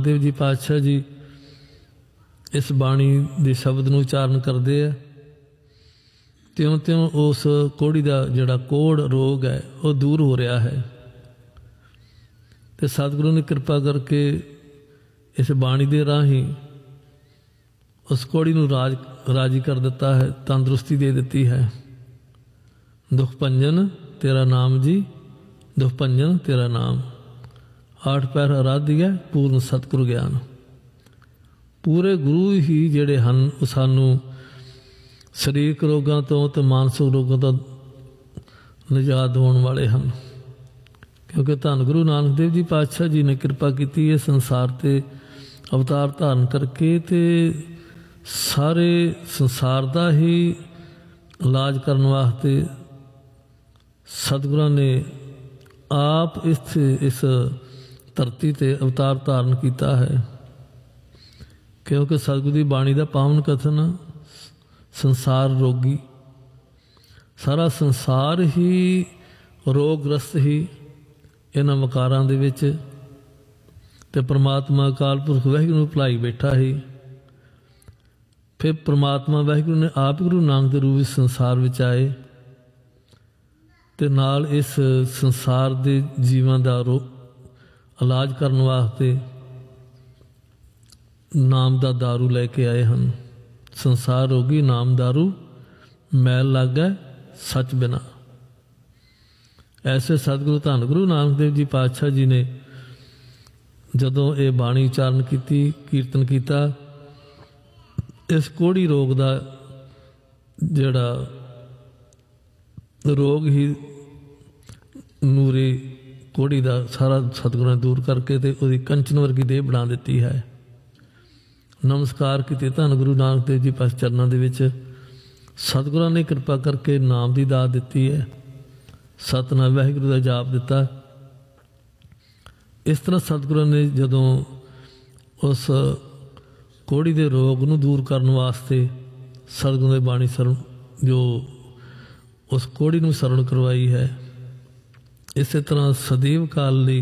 देव जी पातशाह जी इस बाणी के शब्द नूं उचारण करते हैं, त्यों त्यों उस कोड़ी का जिहड़ा कोड़ रोग है वो दूर हो रहा है। तो सतगुरु ने कृपा करके इस बाणी के राही उस कोड़ी नूं राजी कर दिता है, तंदुरुस्ती दे दी है। दुख भंजन तेरा नाम जी, दुख भंजन तेरा नाम, 8 पैर आराध्य पूर्ण सतगुरु ज्ञान। पूरे गुरु ही जिहड़े हन सानू शरीरक रोगों तो मानसिक रोगों तो निजात दिवाउण वाले हैं, क्योंकि धन गुरु नानक देव जी पातशाह जी ने कृपा की है संसार ते अवतार धारण करके ते सारे संसार का ही इलाज करने वास्ते सतगुरां ने आप इस धरती ते अवतार धारण किया है। क्योंकि सतगुरु की बाणी का पावन कथन संसार रोगी, सारा संसार ही रोगग्रस्त ही इन्हां वकारां दे विच, ते परमात्मा अकाल पुरख वाहिगुरू नूं भुलाई बैठा ही। फिर परमात्मा वाहिगुरू ने आप गुरु नानक के रूप संसार विच आए ते नाल इस संसार के जीवां दा इलाज करने वास्ते नाम दा दारू लैके आए हैं। संसार रोगी नाम दारू मैल लागै सच बिना। ऐसे सतगुरु धन गुरु नानक देव जी पातशाह जी ने जदों ये बाणी उचारण की कीर्तन किया, इस कोड़ी रोग का जिहड़ा रोग ही नूरी कोड़ी का सारा सतगुरु ने दूर करके ते उसकी कंचन वर्गी देह बना दी है। नमस्कार की धन गुरु नानक देव जी पास चरणों के विच सतगुरां ने कृपा करके नाम की दात दी है, सतनाम वाहिगुरू का जाप दिता। इस तरह सतगुरां ने जदों उस कोड़ी के रोग नूं दूर करने वास्ते सतगुरू की बाणी सरन जो उस कोड़ी नूं सरन करवाई है, इस तरह सदैव काल लई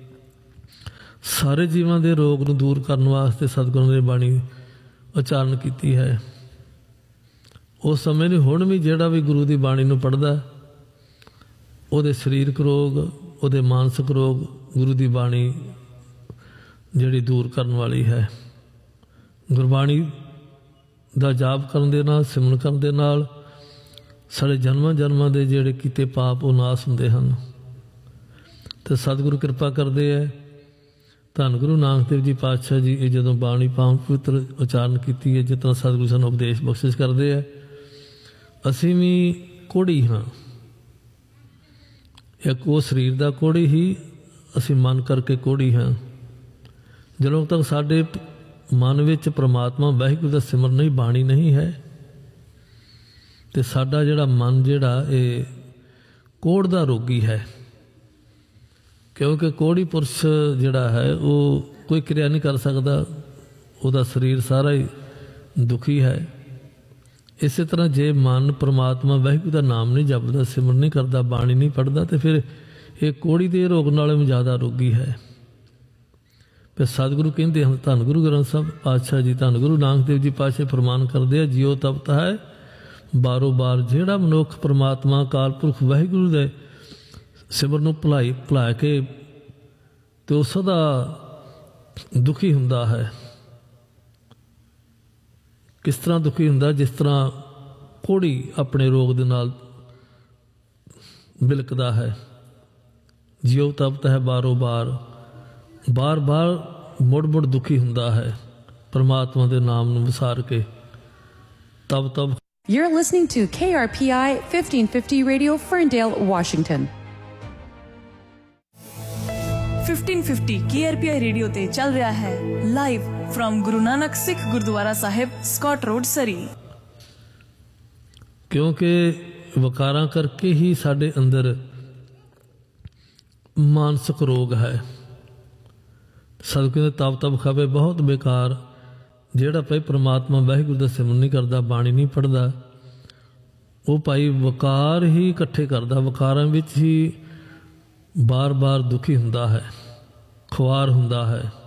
सारे जीवां दे रोग नूं दूर करने वास्ते सतगुरू ने बाणी उचारण की है। उस समय नहीं हुण भी जिहड़ा भी गुरु की बाणी नूं पढ़दा उहदे शरीरक रोग उहदे मानसिक रोग गुरु की बाणी जिहड़ी दूर करने वाली है। गुरबाणी दा जाप करन दे नाल सिमरन करन दे नाल सारे जन्मां जन्मां दे जिहड़े कीते पाप वो नाश हुंदे हन। ते सतगुरु कृपा करदे है। धन गुरु नानक देव जी पातशाह जी ये जदों बाणी पावन पवित्र उचारण की है, जितना सतगुरु सानूं उपदेश बख्शिश करते हैं, असीं भी कोड़ी हाँ। एक वो शरीर का कोड़ी ही असीं मन करके कोड़ी हाँ। ਜਦੋਂ तक साडे मन विच परमात्मा वाहिगुरू का सिमरन नहीं बाणी नहीं है, तो साडा जिहड़ा मन जिहड़ा ये कोड़ दा रोगी है। क्योंकि कोड़ी पुरुष जिहड़ा है वो कोई क्रिया नहीं कर सकता, उसका शरीर सारा ही दुखी है। इस तरह जे मन परमात्मा वाहिगुरू का नाम नहीं जपदा, सिमरन नहीं करता, बाणी नहीं पढ़ता, तो फिर ये कोड़ी के रोग नालों भी ज़्यादा रोगी है। फिर सतगुरु कहते हैं, धन गुरु ग्रंथ साहब पातशाह जी धन गुरु नानक देव जी पातशाह फरमान करते हैं, जियो तपता है बारों बार जिहड़ा मनुख परमात्मा अकाल पुरख वाहिगुरू दे सिमरन भुला के तो सदा दुखी हुंदा है। किस तरह दुखी हुंदा? जिस तरह कोड़ी अपने रोग दे नाल बिलकदा है। जियो तपता है बारों बार, बार बार मुड़ मुड़ दुखी हुंदा है परमात्मा दे नाम नूं विसार के। तब You're listening to KRPI 1550 Radio, Ferndale, Washington. 1550 KRPI radio ते चल रहा है live from Guru Nanak Sikh gurdwara Sahib, Scott road, सरी। क्योंकि वकारां करके ही साडे अंदर मानसिक रोग है। सदके तब खावे बहुत बेकार, जिहड़ा भाई परमात्मा वाहिगुरू दा सिमरन नहीं करता, बाणी नहीं पढ़ता, वो भाई वकार ही इकट्ठे करता, वकारां विच ही बार बार दुखी हुंदा है, खुआर हुंदा है।